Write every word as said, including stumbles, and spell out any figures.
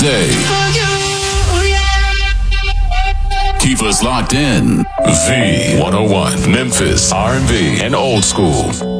day. Keep us locked in. V one oh one, Memphis, R and B, and old school.